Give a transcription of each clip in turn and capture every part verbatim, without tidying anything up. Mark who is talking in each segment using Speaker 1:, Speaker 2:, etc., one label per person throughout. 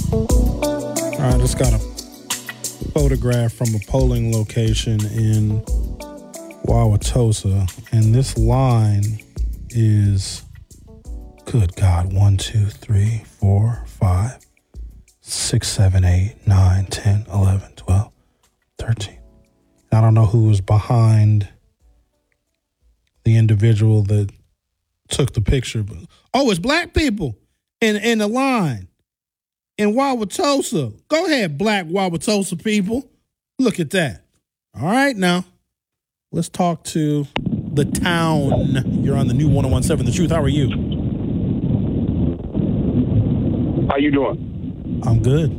Speaker 1: All right, I just got a photograph from a polling location in Wauwatosa, and this line is, good God, one, two, three, four, five, six, seven, eight, nine, ten, eleven, twelve, thirteen. I don't know who was behind the individual that took the picture, but oh, it's black people in in the line in Wauwatosa. Go ahead, black Wauwatosa people. Look at that. All right, now let's talk to the town. You're on the new one oh one seven The Truth. How are you?
Speaker 2: How you doing?
Speaker 1: I'm good.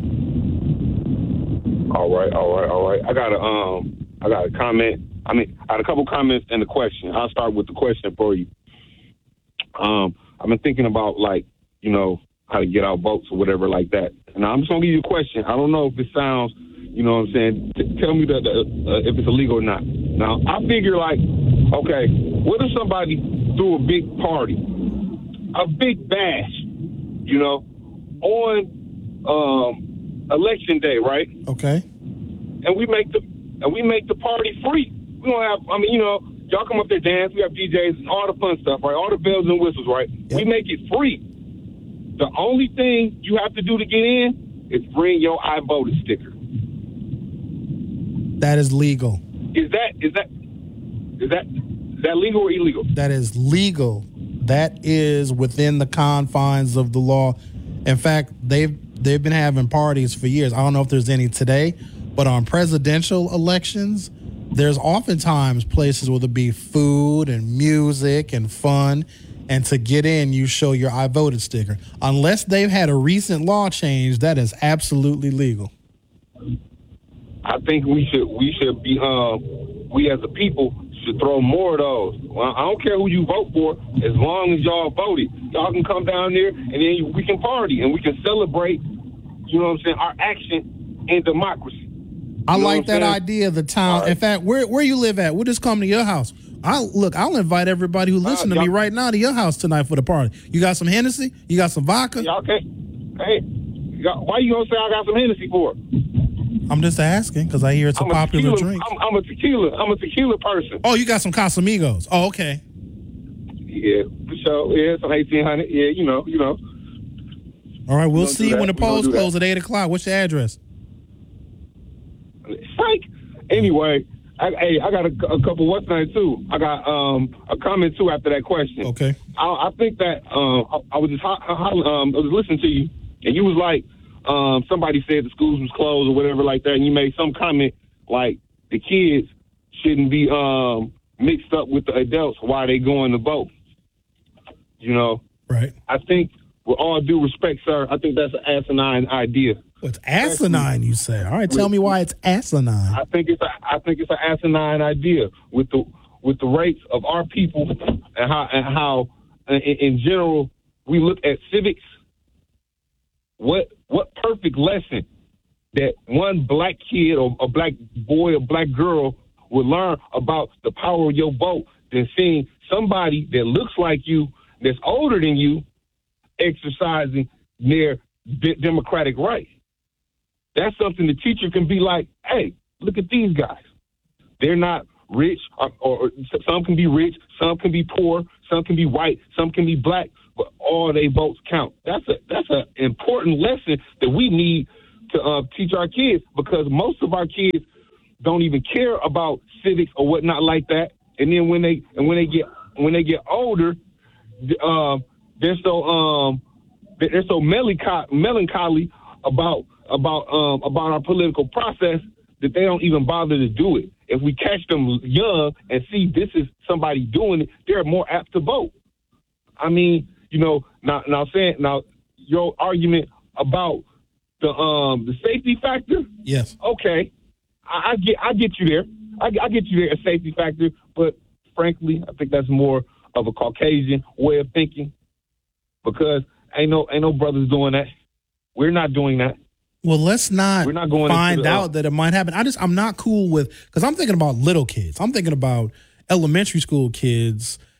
Speaker 2: All right, all right, all right. I got a um, I got a comment. I mean, I had a couple comments and a question. I'll start with the question for you. Um, I've been thinking about, like, you know, how to get out votes or whatever like that. And I'm just gonna give you a question. I don't know if it sounds, you know what I'm saying. T- tell me that uh, if it's illegal or not. Now, I figure, like, okay, what if somebody threw a big party, a big bash, you know, on um, election day, right?
Speaker 1: Okay.
Speaker 2: And we make the and we make the party free. We don't have. I mean, you know, y'all come up there, dance. We have D Js, all the fun stuff, right? All the bells and whistles, right? Yep. We make it free. The only thing you have to do to get in is bring your I voted sticker.
Speaker 1: That is legal.
Speaker 2: Is that is that is that is that legal or illegal?
Speaker 1: That is legal. That is within the confines of the law. In fact, they've they've been having parties for years. I don't know if there's any today, but on presidential elections, there's oftentimes places where there'll be food and music and fun. And to get in, you show your I voted sticker. Unless they've had a recent law change, that is absolutely legal.
Speaker 2: I think we should we should be um we as a people should throw more of those. Well, I don't care who you vote for, as long as y'all voted. Y'all can come down there and then we can party and we can celebrate, you know what I'm saying, our action in democracy.
Speaker 1: I you like that saying? idea, the town. Right. In fact, where where you live at, we'll just come to your house. I look, I'll invite everybody who listens uh, to me right now to your house tonight for the party. You got some Hennessy? You got some vodka?
Speaker 2: Y'all can't. Hey, why you gonna say I got some Hennessy for?
Speaker 1: I'm just asking because I hear it's a
Speaker 2: I'm
Speaker 1: popular
Speaker 2: a tequila,
Speaker 1: drink.
Speaker 2: I'm, I'm a tequila. I'm a tequila person.
Speaker 1: Oh, you got some Casamigos. Oh, okay.
Speaker 2: Yeah, for sure. Yeah, some eighteen hundred. Yeah, you know, you know.
Speaker 1: All right, we'll see you when the polls close at eight o'clock. What's your address?
Speaker 2: Psych. Anyway. I, hey, I got a, a couple what's name too. I got um, a comment too after that question.
Speaker 1: Okay.
Speaker 2: I, I think that um, I, I was just ho- ho- um, I was listening to you, and you was like, um, somebody said the schools was closed or whatever like that, and you made some comment like the kids shouldn't be um, mixed up with the adults while they going to vote. You know.
Speaker 1: Right.
Speaker 2: I think, with all due respect, sir, I think that's an asinine idea.
Speaker 1: It's asinine, you say. All right, tell me why it's asinine.
Speaker 2: I think it's a, I think it's an asinine idea with the with the rates of our people and how and how in, in general we look at civics. What what perfect lesson that one black kid or a black boy or black girl would learn about the power of your vote than seeing somebody that looks like you, that's older than you, exercising their d- democratic right. That's something the teacher can be like, hey, look at these guys. They're not rich, or, or some can be rich, some can be poor, some can be white, some can be black, but all their votes count. That's a that's an important lesson that we need to uh, teach our kids, because most of our kids don't even care about civics or whatnot like that. And then when they and when they get when they get older, uh, they're so um they're so melancholy, melancholy about. about um, about our political process that they don't even bother to do it. If we catch them young and see this is somebody doing it, they're more apt to vote. I mean, you know, now now saying now your argument about the um the safety factor.
Speaker 1: Yes.
Speaker 2: Okay, I, I get I get you there. I, I get you there, a safety factor, but frankly, I think that's more of a Caucasian way of thinking, because ain't no ain't no brothers doing that. We're not doing that.
Speaker 1: Well, let's not,
Speaker 2: We're not going
Speaker 1: find
Speaker 2: the, uh,
Speaker 1: out that it might happen. I just, I'm not cool with, because I'm thinking about little kids. I'm thinking about elementary school kids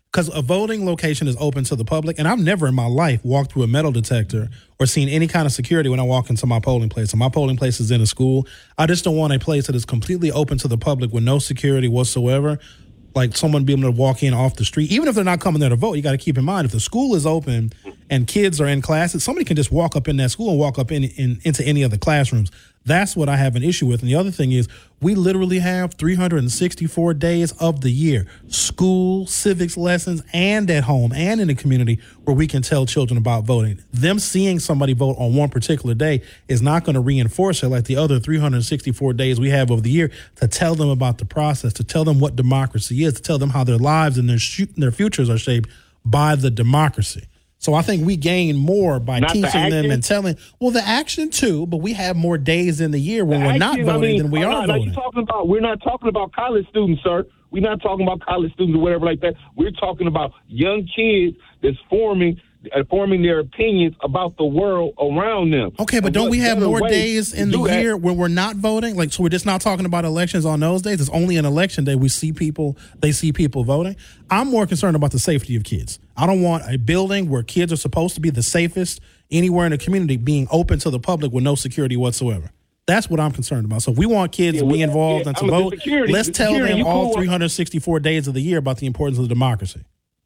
Speaker 1: because a voting location is open to the public, and I've never in my life walked through a metal detector or seen any kind of security when I walk into my polling place. And my polling place is in a school. I just don't want a place that is completely open to the public with no security whatsoever. Like someone being able to walk in off the street, even if they're not coming there to vote. You got to keep in mind, if the school is open and kids are in classes, somebody can just walk up in that school and walk up in, in into any of the classrooms. That's what I have an issue with. And the other thing is, we literally have three hundred sixty-four days of the year, school, civics lessons, and at home and in the community, where we can tell children about voting. Them seeing somebody vote on one particular day is not going to reinforce it like the other three hundred sixty-four days we have of the year to tell them about the process, to tell them what democracy is, to tell them how their lives and their, sh- their futures are shaped by the democracy. So I think we gain more by
Speaker 2: not
Speaker 1: teaching
Speaker 2: the
Speaker 1: them and telling, well, the action too, but we have more days in the year when
Speaker 2: the
Speaker 1: we're
Speaker 2: action,
Speaker 1: not voting
Speaker 2: I mean,
Speaker 1: than we are
Speaker 2: not,
Speaker 1: voting.
Speaker 2: like you're talking about, we're not talking about college students, sir. We're not talking about college students or whatever like that. We're talking about young kids that's forming uh, forming their opinions about the world around them.
Speaker 1: Okay, but
Speaker 2: and
Speaker 1: don't we have more days in the
Speaker 2: that?
Speaker 1: year when we're not voting? Like, so we're just not talking about elections on those days. It's only an election day we see people, they see people voting. I'm more concerned about the safety of kids. I don't want a building where kids are supposed to be the safest anywhere in the community being open to the public with no security whatsoever. That's what I'm concerned about. So if we want kids
Speaker 2: yeah,
Speaker 1: to be
Speaker 2: well,
Speaker 1: involved
Speaker 2: yeah,
Speaker 1: and to
Speaker 2: I mean,
Speaker 1: vote,
Speaker 2: security,
Speaker 1: let's
Speaker 2: the
Speaker 1: tell
Speaker 2: security,
Speaker 1: them all
Speaker 2: cool.
Speaker 1: three hundred sixty-four days of the year about the importance of democracy.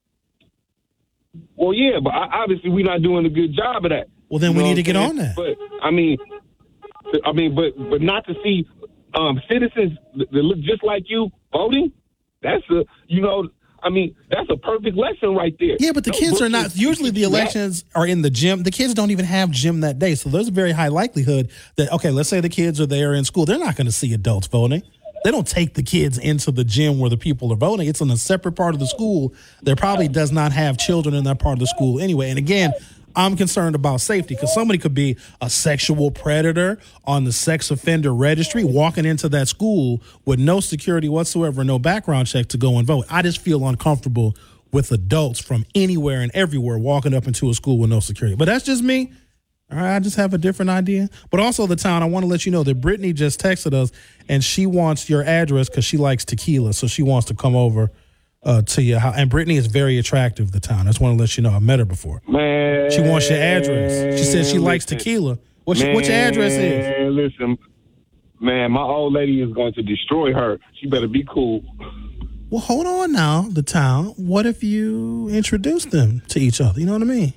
Speaker 2: Well, yeah, but obviously we're not doing a good job of that.
Speaker 1: Well, then
Speaker 2: You
Speaker 1: we
Speaker 2: know
Speaker 1: need to
Speaker 2: what I'm
Speaker 1: get
Speaker 2: saying?
Speaker 1: on that.
Speaker 2: But I mean, I mean, but but not to see um, citizens that look just like you voting. That's a you know. I mean, that's a perfect lesson right there.
Speaker 1: Yeah, but the
Speaker 2: Those
Speaker 1: kids are
Speaker 2: books
Speaker 1: not. Usually the
Speaker 2: that.
Speaker 1: elections are in the gym. The kids don't even have gym that day. So there's a very high likelihood that, okay, let's say the kids are there in school. They're not going to see adults voting. They don't take the kids into the gym where the people are voting. It's in a separate part of the school that probably does not have children in that part of the school anyway. And again, I'm concerned about safety because somebody could be a sexual predator on the sex offender registry walking into that school with no security whatsoever, no background check to go and vote. I just feel uncomfortable with adults from anywhere and everywhere walking up into a school with no security. But that's just me. All right, I just have a different idea. But also, the town, I want to let you know that Brittany just texted us and she wants your address because she likes tequila. So she wants to come over Uh, to your house. And Brittany is very attractive, the town. I just want to let you know. I've met her before.
Speaker 2: Man.
Speaker 1: She wants your address. She says she likes
Speaker 2: listen,
Speaker 1: tequila. What, she, what your address is?
Speaker 2: Listen, man, my old lady is going to destroy her. She better be cool.
Speaker 1: Well, hold on now, the town. What if you introduce them to each other? You know what I mean?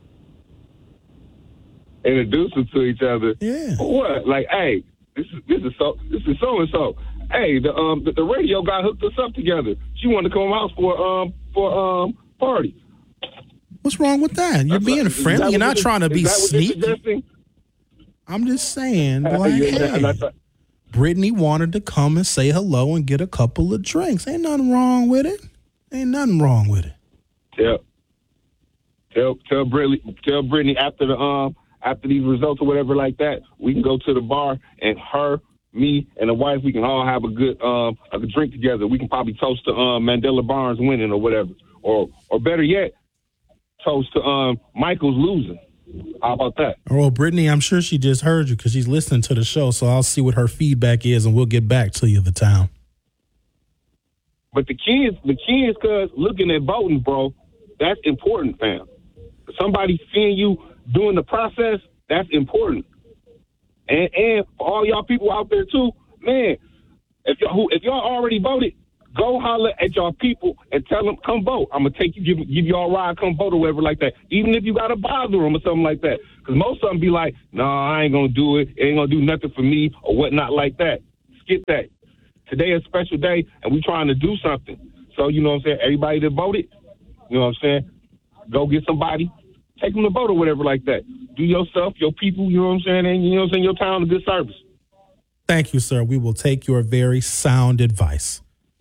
Speaker 2: Introduce them to each other.
Speaker 1: Yeah.
Speaker 2: What? Like, hey, this is this is so this is so and so. Hey, the um the, the radio guy hooked us up together. She wanted to come out for um for um party.
Speaker 1: What's wrong with that? You're
Speaker 2: That's
Speaker 1: being
Speaker 2: like,
Speaker 1: friendly. You're not trying to be sneaky.
Speaker 2: Suggesting?
Speaker 1: I'm just saying,
Speaker 2: Uh,
Speaker 1: like,
Speaker 2: yeah,
Speaker 1: hey,
Speaker 2: that's a-
Speaker 1: Brittany wanted to come and say hello and get a couple of drinks. Ain't nothing wrong with it. Ain't nothing wrong with it.
Speaker 2: Tell tell tell Brittany tell Brittany after the um after these results or whatever like that, we can go to the bar and her, me, and the wife, we can all have a good um a good drink together. We can probably toast to um Mandela Barnes winning or whatever, or or better yet, toast to um Michael's losing. How about that?
Speaker 1: Well, Brittany, I'm sure she just heard you because she's listening to the show. So I'll see what her feedback is, and we'll get back to you, the town.
Speaker 2: But the kids, the kids, cause looking at voting, bro, that's important, fam. Somebody seeing you doing the process, that's important. And and for all y'all people out there too, man, if y'all who if y'all already voted, go holler at y'all people and tell them come vote. I'm gonna take you, give give y'all a ride, come vote or whatever like that. Even if you gotta bother them or something like that, because most of them be like, no, nah, I ain't gonna do it. It ain't gonna do nothing for me or whatnot like that. Skip that. Today is a special day, and we trying to do something. So you know what I'm saying. Everybody that voted, you know what I'm saying. Go get somebody. Take them to vote or whatever like that. Do yourself, your people, you know what I'm saying, and you know what I'm saying, your town a good service.
Speaker 1: Thank you, sir. We will take your very sound advice.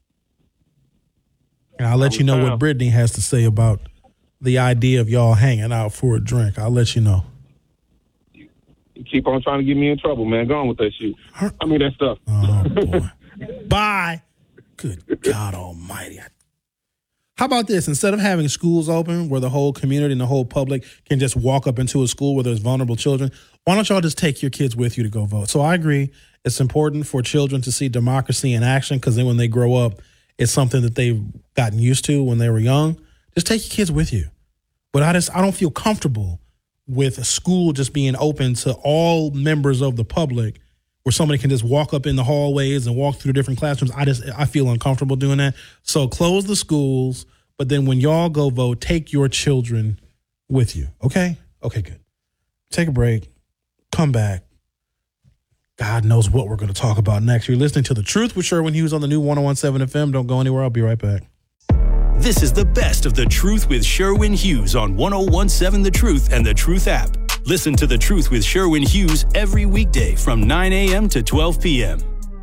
Speaker 1: And I'll let you know what Brittany has to say about the idea of y'all hanging out for a drink. I'll let you know.
Speaker 2: You keep on trying to get me in trouble, man. Go on with that shit. I mean, that stuff.
Speaker 1: Oh, boy. Bye. Good God almighty. How about this? Instead of having schools open where the whole community and the whole public can just walk up into a school where there's vulnerable children, why don't y'all just take your kids with you to go vote? So I agree. It's important for children to see democracy in action because then when they grow up, it's something that they've gotten used to when they were young. Just take your kids with you. But I just I don't feel comfortable with a school just being open to all members of the public, where somebody can just walk up in the hallways and walk through different classrooms. I just I feel uncomfortable doing that. So close the schools, but then when y'all go vote, take your children with you. Okay? Okay, good. Take a break. Come back. God knows what we're going to talk about next. You're listening to The Truth with Sherwin Hughes on the new one oh one point seven F M. Don't go anywhere. I'll be right back.
Speaker 3: This is the best of The Truth with Sherwin Hughes on one oh one point seven The Truth and The Truth app. Listen to The Truth with Sherwin Hughes every weekday from nine a.m. to twelve p.m.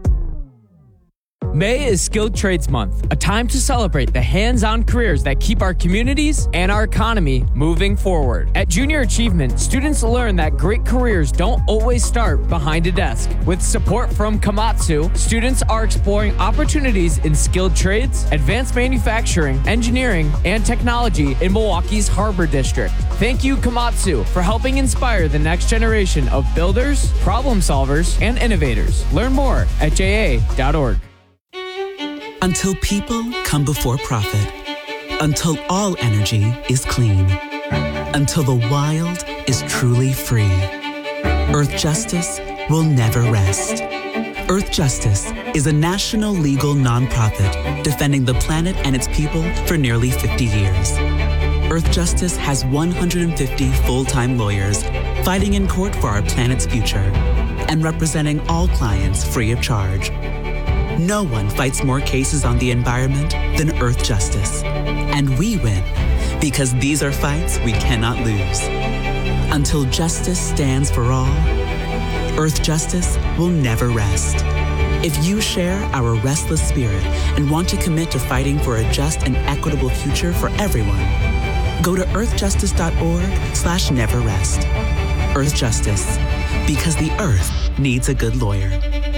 Speaker 4: May is Skilled Trades Month, a time to celebrate the hands-on careers that keep our communities and our economy moving forward. At Junior Achievement, students learn that great careers don't always start behind a desk. With support from Komatsu, students are exploring opportunities in skilled trades, advanced manufacturing, engineering, and technology in Milwaukee's Harbor District. Thank you, Komatsu, for helping inspire the next generation of builders, problem solvers, and innovators. Learn more at j a dot org.
Speaker 5: Until people come before profit. Until all energy is clean. Until the wild is truly free. Earth Justice will never rest. Earth Justice is a national legal nonprofit defending the planet and its people for nearly fifty years. Earth Justice has one hundred fifty full-time lawyers fighting in court for our planet's future and representing all clients free of charge. No one fights more cases on the environment than Earth Justice. And we win because these are fights we cannot lose. Until justice stands for all, Earth Justice will never rest. If you share our restless spirit and want to commit to fighting for a just and equitable future for everyone, go to earthjustice.org slash never rest. Earth Justice, because the earth needs a good lawyer.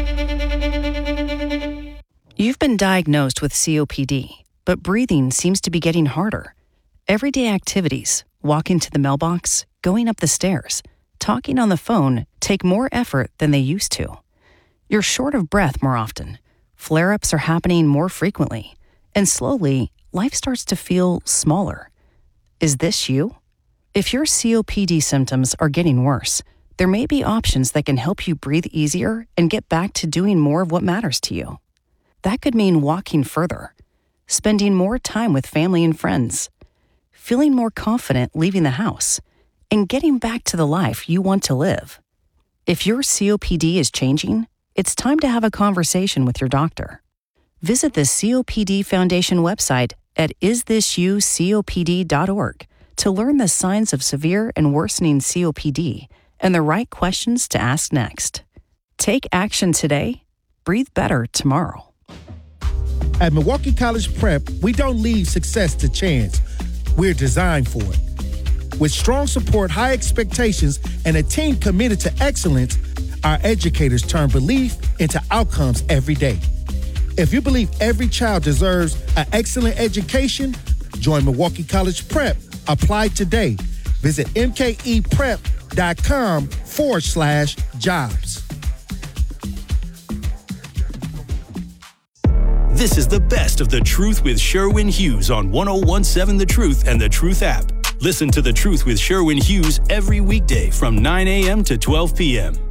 Speaker 6: You've been diagnosed with C O P D, but breathing seems to be getting harder. Everyday activities, walking to the mailbox, going up the stairs, talking on the phone take more effort than they used to. You're short of breath more often. Flare-ups are happening more frequently. And slowly, life starts to feel smaller. Is this you? If your C O P D symptoms are getting worse, there may be options that can help you breathe easier and get back to doing more of what matters to you. That could mean walking further, spending more time with family and friends, feeling more confident leaving the house, and getting back to the life you want to live. If your C O P D is changing, it's time to have a conversation with your doctor. Visit the C O P D Foundation website at is this you C O P D dot org to learn the signs of severe and worsening C O P D and the right questions to ask next. Take action today. Breathe better tomorrow.
Speaker 7: At Milwaukee College Prep, we don't leave success to chance. We're designed for it. With strong support, high expectations, and a team committed to excellence, our educators turn belief into outcomes every day. If you believe every child deserves an excellent education, join Milwaukee College Prep. Apply today. Visit mkeprep.com forward slash jobs.
Speaker 3: This is the best of The Truth with Sherwin Hughes on one oh one point seven The Truth and The Truth app. Listen to The Truth with Sherwin Hughes every weekday from nine a.m. to twelve p.m.